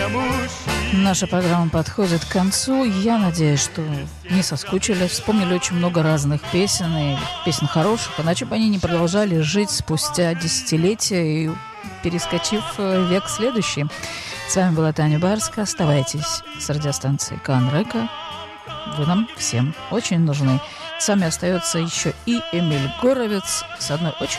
Наша программа подходит к концу. Я надеюсь, что не соскучились, вспомнили очень много разных песен, и песен хороших, иначе бы они не продолжали жить спустя десятилетия и перескочив в век следующий. С вами была Таня Барская. Оставайтесь с радиостанцией Канрека. Вы нам всем очень нужны. С вами остается еще и Эмиль Горовец с одной очень